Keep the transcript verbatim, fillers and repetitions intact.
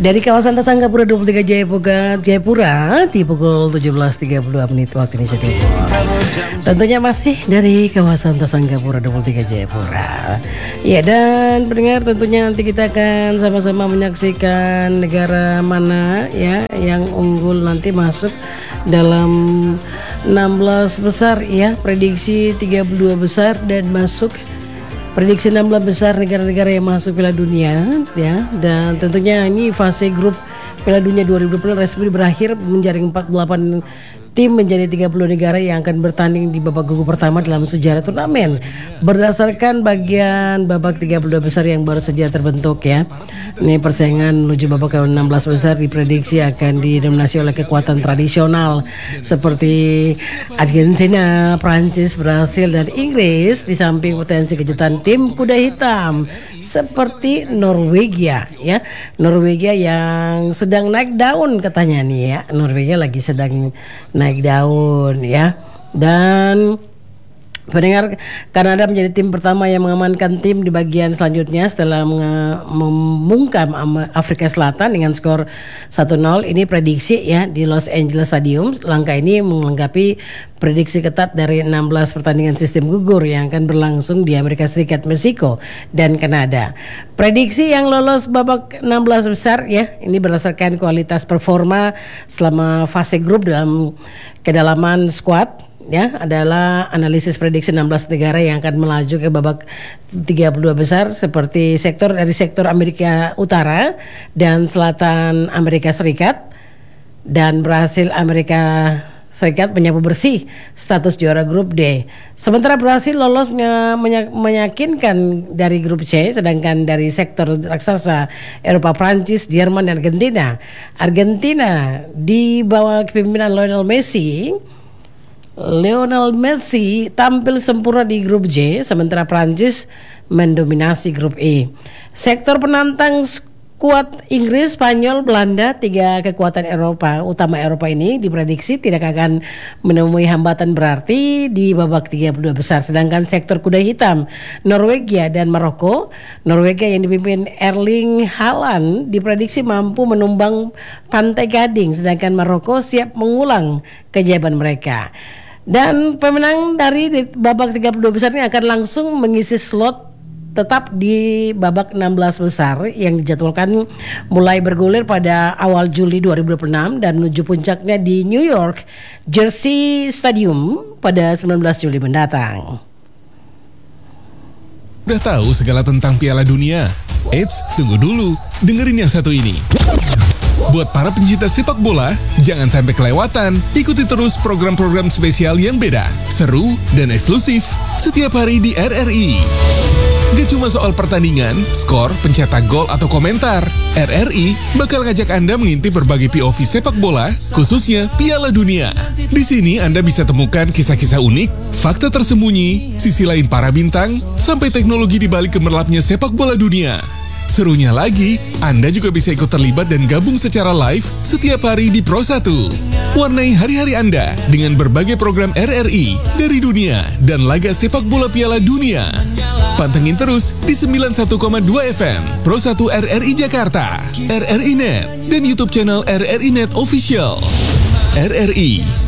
Dari kawasan Tasanggapura dua puluh tiga Jayapura, Jayapura di pukul tujuh belas tiga puluh dua menit waktu Indonesia Timur. Tentunya masih dari kawasan Tasanggapura dua puluh tiga Jayapura. Ya, dan pendengar, tentunya nanti kita akan sama-sama menyaksikan negara mana ya yang unggul nanti masuk dalam enam belas besar ya, prediksi tiga puluh dua besar dan masuk prediksi enam belas besar negara-negara yang masuk Piala Dunia ya. Dan tentunya ini fase grup Piala Dunia dua ribu dua puluh resmi berakhir, menjaring empat puluh delapan tim menjadi tiga puluh negara yang akan bertanding di babak gugur pertama dalam sejarah turnamen berdasarkan bagian babak tiga puluh dua besar yang baru saja terbentuk ya. Ini persaingan menuju babak enam belas besar diprediksi akan didominasi oleh kekuatan tradisional seperti Argentina, Prancis, Brasil, dan Inggris, di samping potensi kejutan tim kuda hitam seperti Norwegia ya. Norwegia yang sedang naik daun katanya nih ya. Norwegia lagi sedang naik daun ya. Dan pendengar, Kanada menjadi tim pertama yang mengamankan tim di bagian selanjutnya setelah membungkam Afrika Selatan dengan skor satu nol. Ini prediksi ya di Los Angeles Stadium. Langkah ini melengkapi prediksi ketat dari enam belas pertandingan sistem gugur yang akan berlangsung di Amerika Serikat, Meksiko, dan Kanada. Prediksi yang lolos babak enam belas besar ya, ini berdasarkan kualitas performa selama fase grup dalam kedalaman skuad ya, adalah analisis prediksi enam belas negara yang akan melaju ke babak tiga puluh dua besar seperti sektor dari sektor Amerika Utara dan Selatan Amerika Serikat dan Brasil Amerika Serikat menyapu bersih status juara grup D. Sementara Brasil lolos meyakinkan dari grup C, sedangkan dari sektor raksasa Eropa, Prancis, Jerman, dan Argentina. Argentina di bawah kepemimpinan Lionel Messi Lionel Messi tampil sempurna di grup J, sementara Prancis mendominasi grup E. Sektor penantang skuad Inggris, Spanyol, Belanda, tiga kekuatan Eropa, utama Eropa ini diprediksi tidak akan menemui hambatan berarti di babak tiga puluh dua besar. Sedangkan sektor kuda hitam, Norwegia dan Maroko, Norwegia yang dipimpin Erling Haaland diprediksi mampu menumbang Pantai Gading, sedangkan Maroko siap mengulang keajaiban mereka. Dan pemenang dari babak tiga puluh dua besar ini akan langsung mengisi slot tetap di babak enam belas besar yang dijadwalkan mulai bergulir pada awal Juli dua ribu dua puluh enam dan menuju puncaknya di New York Jersey Stadium pada sembilan belas Juli mendatang. Udah tahu segala tentang Piala Dunia? Eits, tunggu dulu, dengerin yang satu ini. Buat para pencinta sepak bola, jangan sampai kelewatan. Ikuti terus program-program spesial yang beda, seru, dan eksklusif setiap hari di R R I. Gak cuma soal pertandingan, skor, pencetak gol, atau komentar. R R I bakal ngajak Anda mengintip berbagai P O V sepak bola, khususnya Piala Dunia. Di sini Anda bisa temukan kisah-kisah unik, fakta tersembunyi, sisi lain para bintang, sampai teknologi di balik gemerlapnya sepak bola dunia. Serunya lagi, Anda juga bisa ikut terlibat dan gabung secara live setiap hari di Pro satu. Warnai hari-hari Anda dengan berbagai program R R I dari dunia dan laga sepak bola Piala Dunia. Pantengin terus di sembilan puluh satu koma dua F M Pro satu R R I Jakarta, R R I Net, dan YouTube channel R R I Net Official. R R I,